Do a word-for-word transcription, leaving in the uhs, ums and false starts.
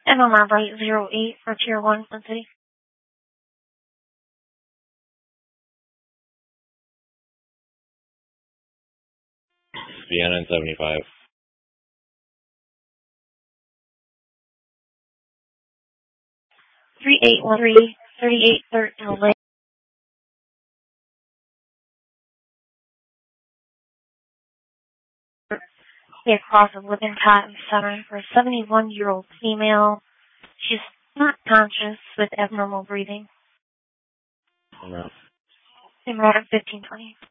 M M R Bright zero eight for Tier one, Flint City. Vienna seventy-five. three eight one three, thirty-eight thirteen Lake. Across of Lippincott and Center for a seventy-one-year-old female. She's not conscious with abnormal breathing. No. In route fifteen twenty.